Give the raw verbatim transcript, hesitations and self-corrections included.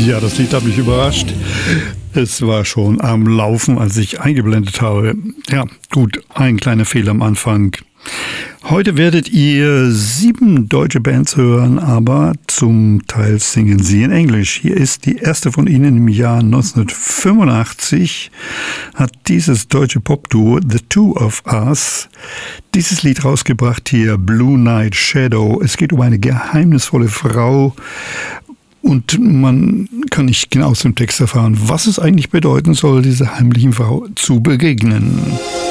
Ja, das Lied hat mich überrascht. Es war schon am Laufen, als ich eingeblendet habe. Ja, gut, ein kleiner Fehler am Anfang. Heute werdet ihr sieben deutsche Bands hören, aber zum Teil singen sie in Englisch. Hier ist die erste von ihnen im Jahr neunzehnhundertfünfundachtzig. Hat dieses deutsche Popduo The Two of Us dieses Lied rausgebracht hier, Blue Night Shadow. Es geht um eine geheimnisvolle Frau und man kann nicht genau aus dem Text erfahren, was es eigentlich bedeuten soll, dieser heimlichen Frau zu begegnen.